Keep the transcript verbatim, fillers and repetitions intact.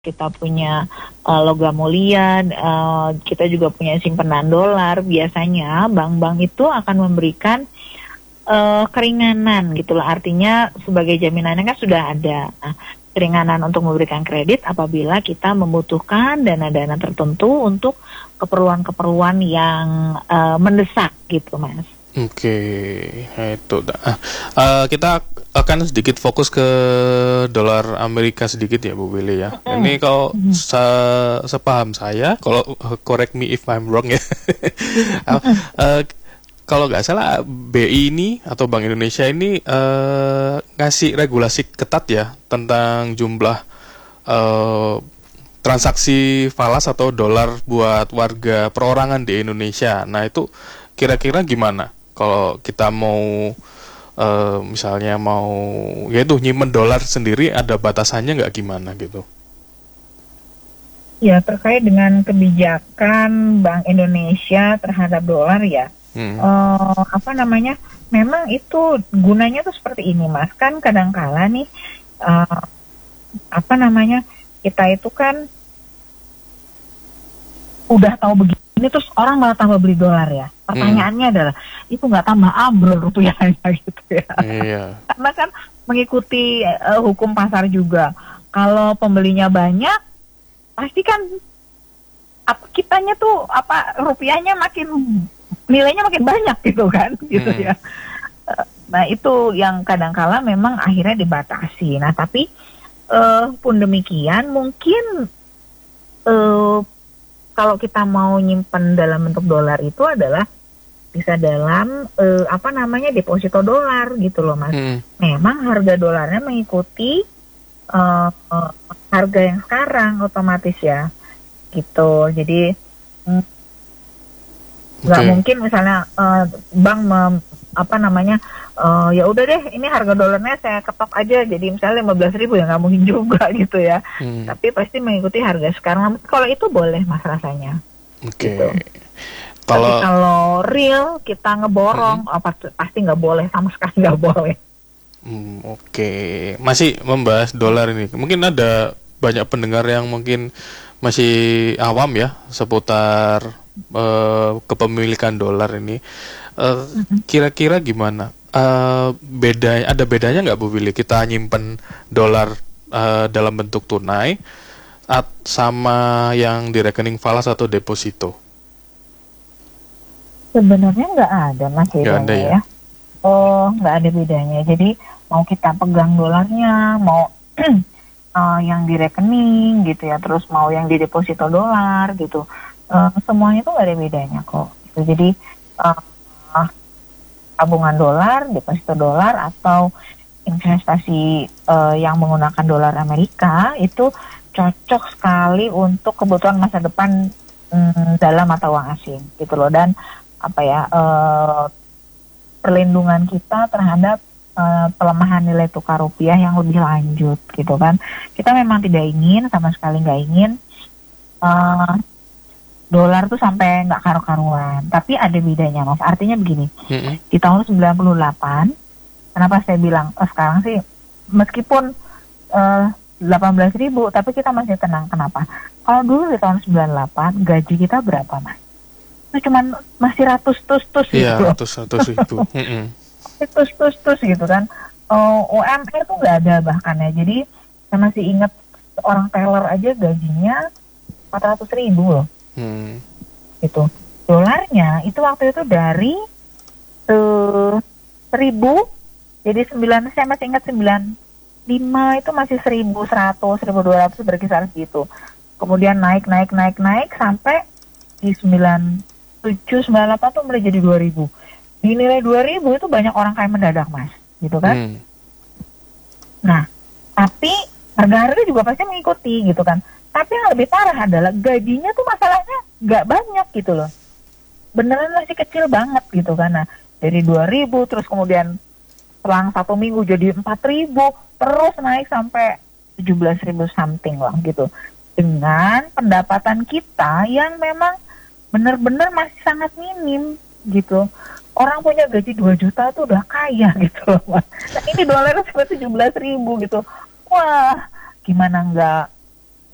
kita punya uh, logam mulia, uh, kita juga punya simpanan dolar. Biasanya bank-bank itu akan memberikan uh, keringanan gitu loh. Artinya sebagai jaminannya kan sudah ada. Nah, keringanan untuk memberikan kredit apabila kita membutuhkan dana-dana tertentu untuk keperluan-keperluan yang uh, mendesak gitu, Mas. Oke, itu dah. Uh, kita akan sedikit fokus ke dolar Amerika sedikit ya, Bu Willy ya. Mm. Ini kalau se- sepaham saya, kalau uh, correct me if I'm wrong ya. uh, uh, kalau nggak salah B I ini atau Bank Indonesia ini uh, ngasih regulasi ketat ya tentang jumlah uh, transaksi falas atau dolar buat warga perorangan di Indonesia. Nah itu kira-kira gimana? Kalau kita mau uh, misalnya mau yaitu nyimpen dolar sendiri, ada batasannya nggak gimana gitu? Ya, terkait dengan kebijakan Bank Indonesia terhadap dolar ya, hmm. uh, apa namanya? Memang itu gunanya tuh seperti ini, Mas. Kan kadang-kala nih uh, apa namanya, kita itu kan udah tahu begini. Ini terus orang malah tambah beli dolar ya. Pertanyaannya hmm. adalah, itu nggak tambah ambrol rupiahnya gitu ya. Iya. Karena kan mengikuti uh, hukum pasar juga. Kalau pembelinya banyak, pasti kan apa, kitanya tuh apa rupiahnya makin nilainya makin banyak gitu kan, gitu hmm. ya. Uh, nah itu yang kadang-kala memang akhirnya dibatasi. Nah tapi uh, pun demikian mungkin uh, kalau kita mau nyimpen dalam bentuk dolar itu adalah bisa dalam eh, apa namanya deposito dolar gitu loh, Mas. Hmm. Memang harga dolarnya mengikuti eh, eh, harga yang sekarang otomatis ya, gitu. Jadi nggak okay. mungkin misalnya eh, bank mem, apa namanya uh, ya udah deh ini harga dolarnya saya ketok aja jadi misalnya lima belas ribu ya nggak mungkin juga gitu ya. Hmm. Tapi pasti mengikuti harga sekarang. Kalau itu boleh, Mas, rasanya. Oke. Okay. Gitu. Kalau Tapi kalau real kita ngeborong hmm. apa pasti nggak boleh, sama sekali nggak boleh. Hmm, Oke, okay. Masih membahas dolar ini. Mungkin ada banyak pendengar yang mungkin masih awam ya seputar uh, kepemilikan dolar ini. Uh, mm-hmm. Kira-kira gimana? Uh, beda, ada bedanya nggak Bu Willy kita nyimpen dolar uh, dalam bentuk tunai at, sama yang di rekening falas atau deposito? Sebenarnya nggak ada, Mas, bedanya ya. ya. Oh, nggak ada bedanya. Jadi mau kita pegang dolarnya, mau uh, yang di rekening gitu ya, terus mau yang di deposito dolar gitu, uh, semuanya tuh nggak ada bedanya kok. Gitu. Jadi uh, tabungan dolar, deposito dolar, atau investasi uh, yang menggunakan dolar Amerika itu cocok sekali untuk kebutuhan masa depan um, dalam mata uang asing gitu loh. Dan apa ya uh, perlindungan kita terhadap uh, pelemahan nilai tukar rupiah yang lebih lanjut gitu kan. Kita memang tidak ingin, sama sekali nggak ingin uh, dolar tuh sampai nggak karu-karuan. Tapi ada bedanya, Mas. Artinya begini, mm-hmm. di tahun sembilan puluh delapan, kenapa saya bilang oh, sekarang sih meskipun uh, delapan belas ribu, tapi kita masih tenang. Kenapa? Kalau dulu di tahun sembilan puluh delapan, gaji kita berapa, Mas? Itu cuman masih ratus tus-tus gitu. Iya, ratus-ratus ribu. Tus-tus-tus gitu kan. Uh, U M R tuh nggak ada bahkan ya. Jadi saya masih ingat orang teller aja gajinya empat ratus ribu loh. Hmm. Itu dolarnya itu waktu itu dari uh, seribu jadi sembilan, saya masih ingat sembilan lima itu masih seribu seratus, seribu dua ratus berkisar segitu. Kemudian naik naik naik naik sampai di sembilan tujuh sembilan delapan tuh mulai jadi dua ribu. Di nilai dua ribu itu banyak orang kaya mendadak, Mas, gitu kan? Hmm. Nah, tapi harga-harga juga pasti mengikuti gitu kan. Tapi yang lebih parah adalah gajinya tuh masalahnya nggak banyak gitu loh. Beneran masih kecil banget gitu kan. Nah, dari dua ribu terus kemudian selang satu minggu jadi empat ribu, terus naik sampai tujuh belas ribu something lah gitu. Dengan pendapatan kita yang memang benar-benar masih sangat minim gitu. Orang punya gaji dua juta tuh udah kaya gitu loh, Mas. Nah, ini dolarnya sampai tujuh belas ribu gitu. Wah, gimana nggak